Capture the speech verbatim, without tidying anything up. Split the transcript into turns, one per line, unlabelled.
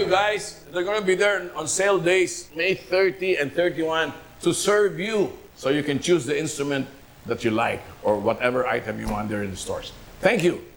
you guys. They're going to be there on sale days, May thirtieth and thirty-first, to serve you. So you can choose the instrument that you like or whatever item you want there in the stores. Thank you.